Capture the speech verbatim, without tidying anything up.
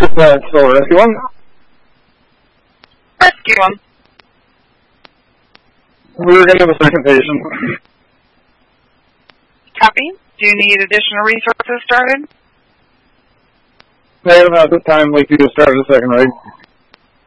Is that still rescue one? Rescue one. We were going to have a second patient. Copy. Do you need additional resources started? No, at this time, we could just start a second rig.